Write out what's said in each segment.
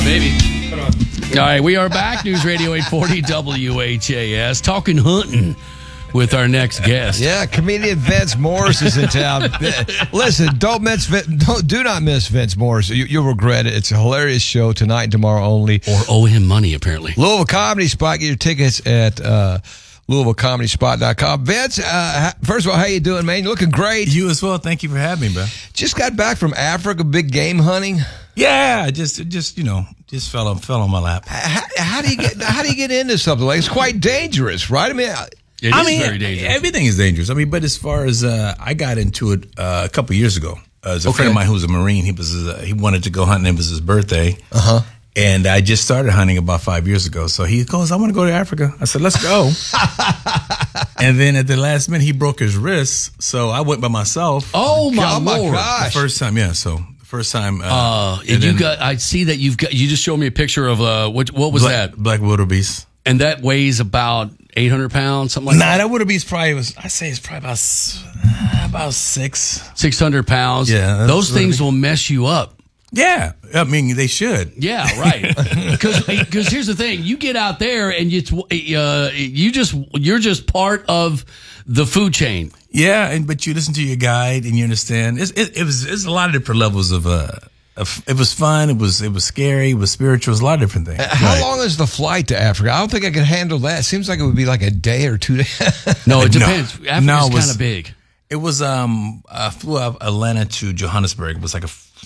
Maybe. All right, we are back. News Radio 840 WHAS. Talking hunting with our next guest. Yeah, comedian Vince Morris is in town. Listen, do not miss Vince Morris. You'll regret it. It's a hilarious show tonight and tomorrow only. Or owe him money, apparently. Louisville Comedy Spot. Get your tickets at LouisvilleComedySpot.com. Vince, first of all, how you doing, man? You're looking great. You as well. Thank you for having me, bro. Just got back from Africa, big game hunting. Yeah, just fell on my lap. How do you get into something like it's quite dangerous, right? I mean, It is very dangerous. Everything is dangerous. I mean, but as far as I got into it a couple of years ago, as a friend of mine who was a Marine, he wanted to go hunting. It was his birthday, and I just started hunting about 5 years ago. So he goes, "I want to go to Africa." I said, "Let's go." And then at the last minute, he broke his wrist, so I went by myself. Oh my Lord! The first time, yeah. So the first time, and you got. I see that you've got. You just showed me a picture of what was that? Black wildebeest, and that weighs about 800 pounds, something like that. That wildebeest it's probably about 600 pounds. Yeah, those things will mess you up. Yeah, I mean they should. Yeah, right. Because here's the thing: you get out there and you're just part of the food chain. Yeah, but you listen to your guide and you understand. It's a lot of different levels of. It was fun. It was scary. It was spiritual. It was a lot of different things. How long is the flight to Africa? I don't think I could handle that. It seems like it would be like a day or 2 days. No, it depends. Africa's kind of big. It was I flew out Atlanta to Johannesburg. It was like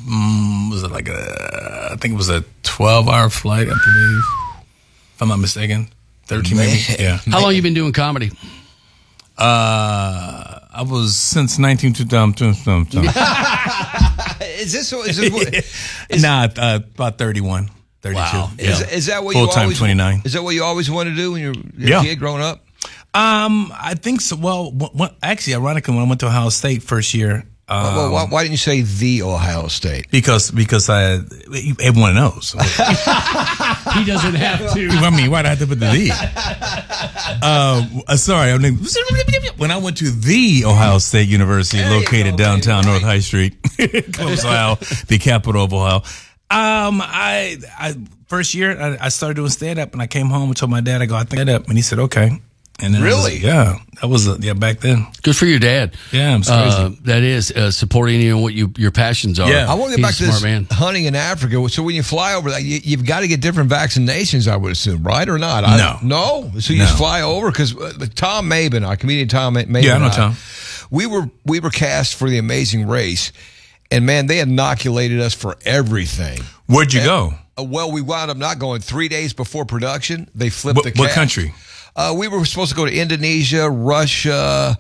I think it was a 12-hour flight, I believe, if I'm not mistaken. 13 maybe. Yeah. How long you been doing comedy? I was since 1920. Is this about 31, 32. Wow. Yeah. Is that what full-time you always 29? Is that what you always wanted to do when you're a kid growing up? I think so. Well, actually, ironically, when I went to Ohio State first year. Why didn't you say the Ohio State? Because everyone knows. He doesn't have to. I mean, why'd I have to put the sorry. When I went to the Ohio State University, located downtown North High Street, Columbus, Ohio, the capital of Ohio. I first year I started doing stand up, and I came home and told my dad, I think stand up, and he said okay. And then really? That was back then. Good for your dad. Yeah, I'm crazy. That is supporting you and what your passions are. Yeah. I want to get back to this hunting in Africa. So when you fly over, you've got to get different vaccinations, I would assume, right or not? No. So you just fly over because Tom Maben, our comedian Tom Maben. Yeah, I know Tom. We were cast for The Amazing Race, and man, they inoculated us for everything. Where'd you go? Well, we wound up not going 3 days before production. They flipped the cast. What country? We were supposed to go to Indonesia, Russia,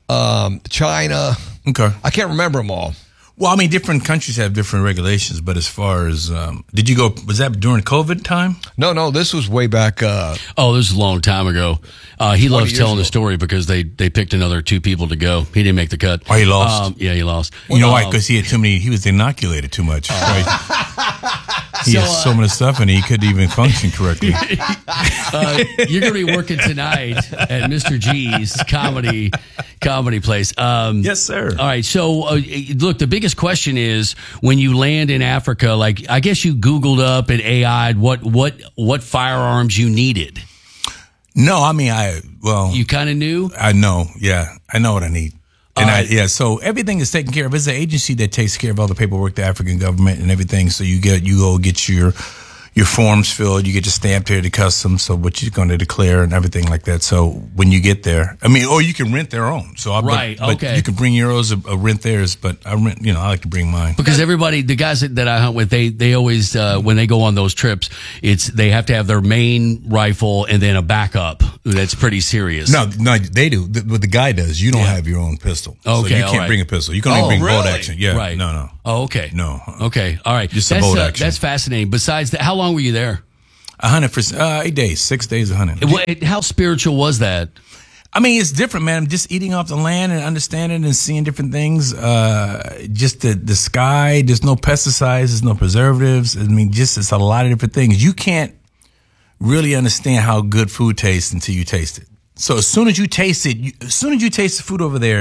China. Okay. I can't remember them all. Well, I mean, different countries have different regulations, but as far as, did you go, was that during COVID time? No, this was way back. This was a long time ago. He loves telling the story because they picked another 2 people to go. He didn't make the cut. Oh, he lost? Yeah, he lost. You know why? Because he was inoculated too much. Right? He had so much stuff and he couldn't even function correctly. You're going to be working tonight at Mr. G's comedy place. Yes, sir. All right. So, look, the biggest question is when you land in Africa, like I guess you Googled up and AI'd what firearms you needed. No, I mean, you kind of knew? I know. Yeah. I know what I need. And so everything is taken care of. It's an agency that takes care of all the paperwork, the African government and everything. So you go get your forms filled, you get your stamped here to customs, so what you're going to declare and everything like that. So when you get there, I mean, or you can rent their own. So okay. You can bring yours or rent theirs, but I like to bring mine. Because everybody, the guys that I hunt with, they always, when they go on those trips, they have to have their main rifle and then a backup. That's pretty serious. No, they do. What the guy does, you don't have your own pistol. Okay, so you can't bring a pistol. You can only bring bolt action. Yeah, right. No. Oh, okay. No. Okay, all right. Just a bolt action. That's fascinating. Besides that, how long were you there? I hunted for 8 days, 6 days of hunting. How spiritual was that? I mean, it's different, man. Just eating off the land and understanding and seeing different things. Just the sky. There's no pesticides. There's no preservatives. I mean, it's a lot of different things. You can't really understand how good food tastes until you taste it. So as soon as you taste it, as soon as you taste the food over there,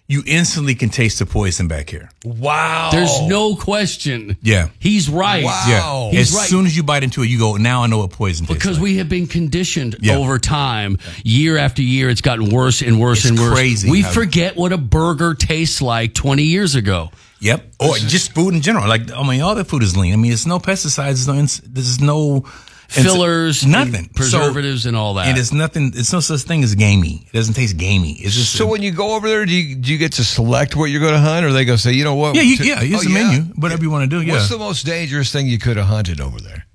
you instantly can taste the poison back here. Wow. There's no question. Yeah. He's right. Wow. Yeah. He's As right. soon as you bite into it, you go, now I know what poison tastes Because like. we have been conditioned Yeah. over time, year after year, it's gotten worse and worse It's and worse. crazy We how- forget what a burger tastes like 20 years ago. Yep. Or just food in general. Like, I mean, all the food is lean. I mean, there's no pesticides, there's no Fillers, nothing. and preservatives, and all that. And it's nothing, it's no such thing as gamey. It doesn't taste gamey. It's just. So when you go over there, do you get to select what you're going to hunt, or they go say, you know what? Here's the menu. Whatever you want to do. Yeah. What's the most dangerous thing you could have hunted over there?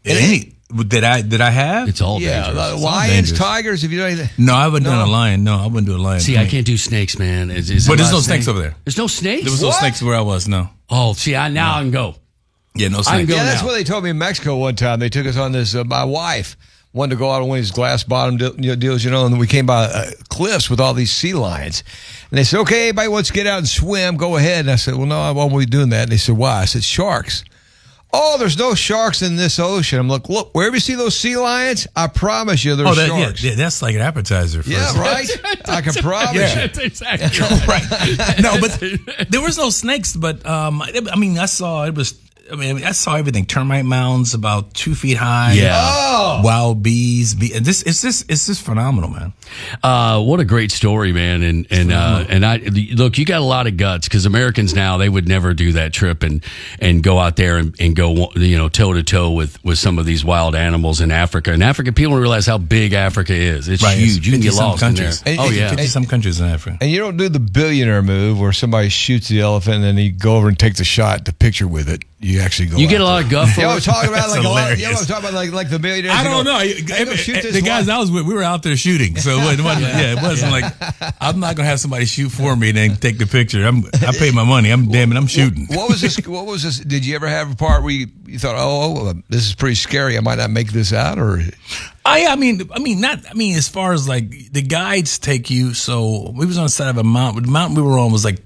Did I have? It's all Yeah, dangerous. lions, dangerous. tigers. If you don't, No, I haven't done a lion. No, I wouldn't do a lion. See, I can't do snakes, man. But there's no snakes over there. There's no snakes? There was no What? snakes where I was. No. Oh, see, now I can go. Yeah, no I snakes. can go yeah, that's now. what they told me in Mexico one time. They took us on this. My wife wanted to go out on one of these glass bottom deals, and we came by cliffs with all these sea lions. And they said, okay, anybody wants to get out and swim, go ahead. And I said, well, no, I won't be doing that. And they said, why? I said, sharks. Oh, there's no sharks in this ocean. I'm like, look, wherever you see those sea lions, I promise you there's sharks. Yeah, that's like an appetizer. For Yeah, us. right? I can promise you. That's exactly right. No, but there was no snakes. But I mean, I saw everything. Termite mounds about 2 feet high. Yeah. Oh! Wild bees. It's just phenomenal, man. What a great story, man! And I look, you got a lot of guts because Americans now they would never do that trip and go out there and go toe to toe with some of these wild animals in Africa. In Africa, people don't realize how big Africa is. It's Right, huge. it's You can get 50-some lost in there. countries. Oh yeah. 50-some countries in Africa. And you don't do the billionaire move where somebody shoots the elephant and then you go over and take the shot, the picture with it. You actually go. You get out a lot there. of guff for You know what it. I'm talking about? That's Like a lot. hilarious. You know what I'm talking about? Like the millionaires. I don't know. Hey, go shoot this The guys one. I was with, we were out there shooting, so it wasn't like I'm not gonna have somebody shoot for me and then take the picture. I paid my money. I'm shooting. What was this? What was this? Did you ever have a part where you thought, oh, this is pretty scary. I might not make this out, or I mean, as far as like the guides take you. So we was on the side of a mountain. The mountain we were on was like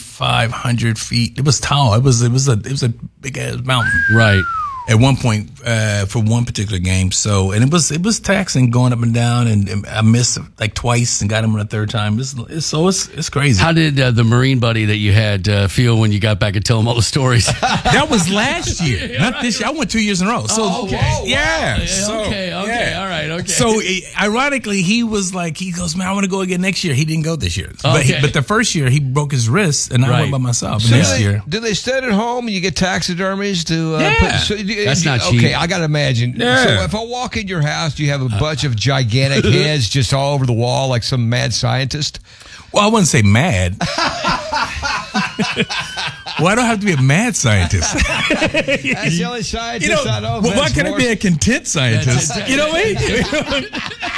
2,500 feet. It was tall. It was a big ass mountain. Right. At one point, for one particular game. So, and it was taxing going up and down, and I missed like twice and got him on the third time. It's crazy. How did the Marine buddy that you had feel when you got back and tell him all the stories? That was last year, not this year. I went 2 years in a row. So, Oh, okay. yeah. Wow. So, Okay, yeah. all right, okay. So, ironically, he was like, he goes, man, I want to go again next year. He didn't go this year. Okay. But the first year, he broke his wrist, and I Right. went by myself. So Next year. do they stay at home and you get taxidermies to? Yeah. That's not cheap. Okay, I got to imagine. Yeah. So if I walk in your house, do you have a bunch of gigantic heads just all over the wall like some mad scientist? Well, I wouldn't say mad. Well, I don't have to be a mad scientist. That's the only scientist I know. why Vince can't I be a content scientist? That's- You know what I mean?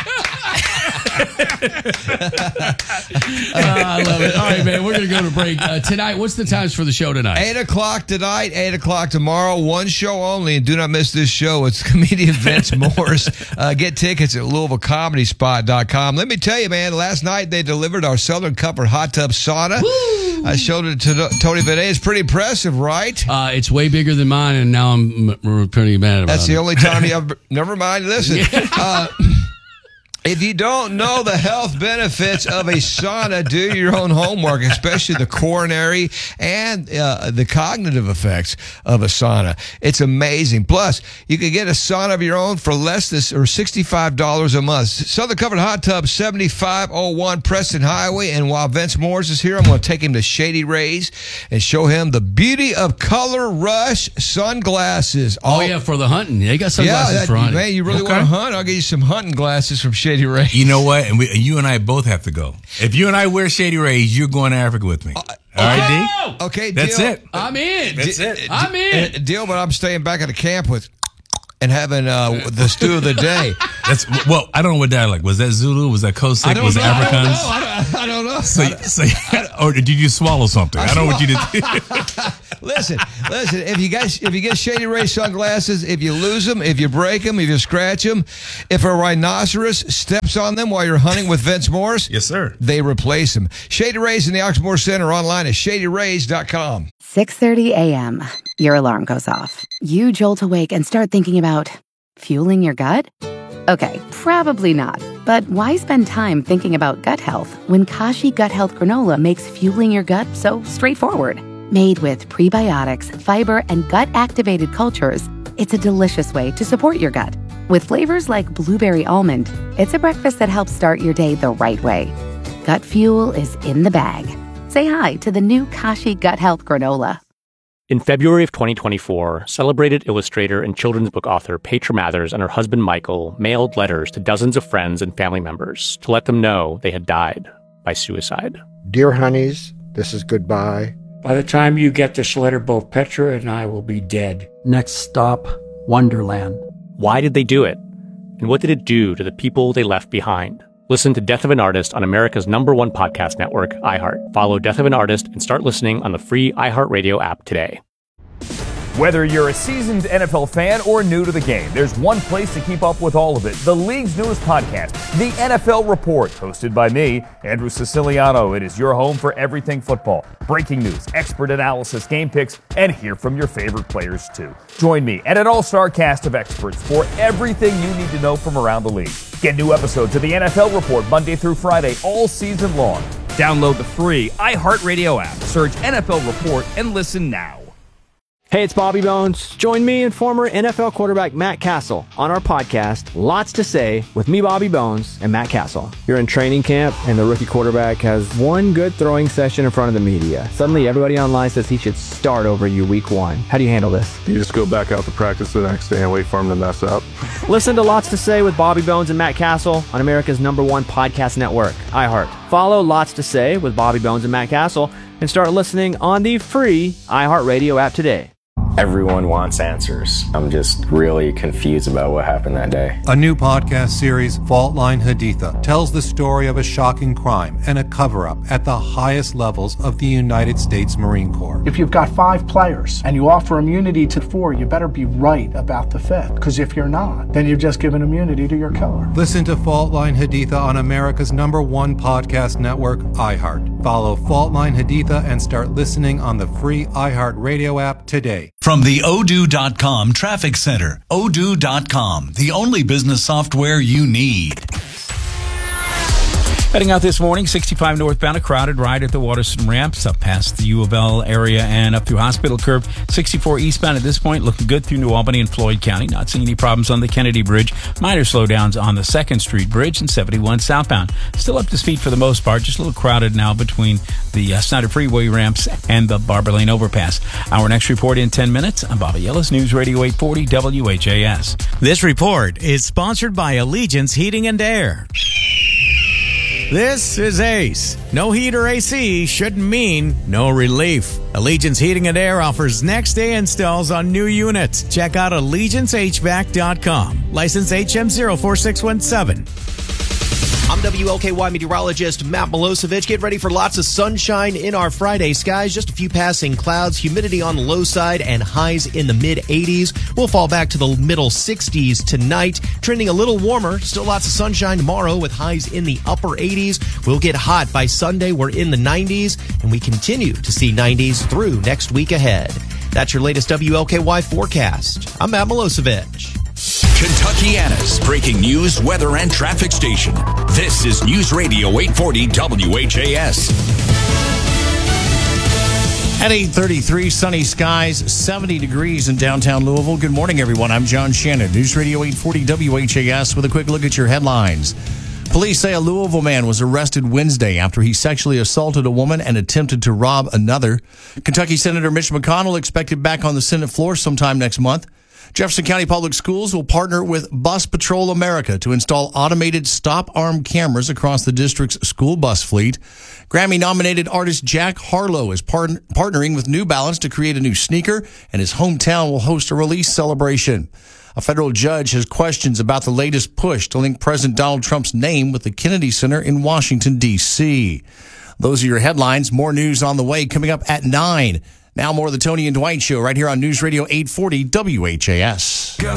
I love it. All right, man. We're going to go to break. Tonight, what's the times for the show tonight? 8 o'clock tonight, 8 o'clock tomorrow. One show only, and do not miss this show. It's comedian Vince Morris. Get tickets at LouisvilleComedySpot.com. Let me tell you, man, last night they delivered our Southern Comfort hot tub sauna. Woo! I showed it to Tony Benet. It's pretty impressive, right? It's way bigger than mine, and now I'm pretty mad about That's it. the only time you ever. Never mind. Listen. If you don't know the health benefits of a sauna, do your own homework, especially the coronary and the cognitive effects of a sauna. It's amazing. Plus, you can get a sauna of your own for less than or $65 a month. Southern Comfort Hot Tub, 7501 Preston Highway. And while Vince Morris is here, I'm going to take him to Shady Rays and show him the beauty of Color Rush sunglasses. Oh, yeah, for the hunting. They got sunglasses for hunting. Man, you really want to hunt? I'll get you some hunting glasses from Shady Rays. You know what? And you and I both have to go. If you and I wear Shady Rays, you're going to Africa with me. All right, D? Okay, That's deal. it. I'm in. That's it. I'm in. Deal, but I'm staying back at the camp with and having the stew of the day. Well, I don't know what that like. Was that Zulu? Was that Cossack? Was it Afrikaans? I don't know. So, or did you swallow something? I don't know what you did. Listen. If you get Shady Ray sunglasses, if you lose them, if you break them, if you scratch them, if a rhinoceros steps on them while you're hunting with Vince Morris, Yes, sir. they replace them. Shady Rays in the Oxmoor Center, online at ShadyRays.com. 6:30 a.m. Your alarm goes off. You jolt awake and start thinking about fueling your gut? Okay, probably not. But why spend time thinking about gut health when Kashi Gut Health Granola makes fueling your gut so straightforward? Made with prebiotics, fiber, and gut-activated cultures, it's a delicious way to support your gut. With flavors like blueberry almond, it's a breakfast that helps start your day the right way. Gut fuel is in the bag. Say hi to the new Kashi Gut Health Granola. In February of 2024, celebrated illustrator and children's book author Petra Mathers and her husband Michael mailed letters to dozens of friends and family members to let them know they had died by suicide. Dear honeys, this is goodbye. By the time you get this letter, both Petra and I will be dead. Next stop, Wonderland. Why did they do it? And what did it do to the people they left behind? Listen to Death of an Artist on America's #1 podcast network, iHeart. Follow Death of an Artist and start listening on the free iHeartRadio app today. Whether you're a seasoned NFL fan or new to the game, there's one place to keep up with all of it. The league's newest podcast, The NFL Report, hosted by me, Andrew Siciliano. It is your home for everything football. Breaking news, expert analysis, game picks, and hear from your favorite players too. Join me and an all-star cast of experts for everything you need to know from around the league. Get new episodes of The NFL Report Monday through Friday all season long. Download the free iHeartRadio app, search NFL Report, and listen now. Hey, it's Bobby Bones. Join me and former NFL quarterback Matt Castle on our podcast, Lots to Say, with me, Bobby Bones, and Matt Castle. You're in training camp, and the rookie quarterback has one good throwing session in front of the media. Suddenly, everybody online says he should start over you week one. How do you handle this? You just go back out to practice the next day and wait for him to mess up. Listen to Lots to Say with Bobby Bones and Matt Castle on America's #1 podcast network, iHeart. Follow Lots to Say with Bobby Bones and Matt Castle and start listening on the free iHeartRadio app today. Everyone wants answers. I'm just really confused about what happened that day. A new podcast series, Fault Line Haditha, tells the story of a shocking crime and a cover-up at the highest levels of the United States Marine Corps. If you've got 5 players and you offer immunity to 4, you better be right about the 5th. Because if you're not, then you've just given immunity to your killer. Listen to Fault Line Haditha on America's #1 podcast network, iHeart. Follow Fault Line Haditha and start listening on the free iHeart Radio app today. From the Odoo.com Traffic Center, Odoo.com, the only business software you need. Heading out this morning, 65 northbound, a crowded ride at the Waterston ramps up past the U of L area and up through Hospital Curve. 64 eastbound at this point, looking good through New Albany and Floyd County. Not seeing any problems on the Kennedy Bridge. Minor slowdowns on the 2nd Street Bridge and 71 southbound. Still up to speed for the most part, just a little crowded now between the Snyder Freeway ramps and the Barber Lane overpass. Our next report in 10 minutes. I'm Bobby Ellis, News Radio 840 WHAS. This report is sponsored by Allegiance Heating and Air. This is Ace. No heat or AC shouldn't mean no relief. Allegiance Heating and Air offers next day installs on new units. Check out AllegianceHVAC.com. License HM04617. I'm WLKY meteorologist Matt Milosevic. Get ready for lots of sunshine in our Friday skies. Just a few passing clouds, humidity on the low side, and highs in the mid-80s. We'll fall back to the middle 60s tonight, trending a little warmer. Still lots of sunshine tomorrow with highs in the upper 80s. We'll get hot by Sunday. We're in the 90s, and we continue to see 90s through next week ahead. That's your latest WLKY forecast. I'm Matt Milosevic. Kentuckiana's breaking news, weather, and traffic station. This is News Radio 840 WHAS. At 8:33, sunny skies, 70 degrees in downtown Louisville. Good morning, everyone. I'm John Shannon, News Radio 840 WHAS with a quick look at your headlines. Police say a Louisville man was arrested Wednesday after he sexually assaulted a woman and attempted to rob another. Kentucky Senator Mitch McConnell expected back on the Senate floor sometime next month. Jefferson County Public Schools will partner with Bus Patrol America to install automated stop-arm cameras across the district's school bus fleet. Grammy-nominated artist Jack Harlow is partnering with New Balance to create a new sneaker, and his hometown will host a release celebration. A federal judge has questions about the latest push to link President Donald Trump's name with the Kennedy Center in Washington, D.C. Those are your headlines. More news on the way coming up at 9. Now more of the Tony and Dwight Show right here on News Radio 840 WHAS.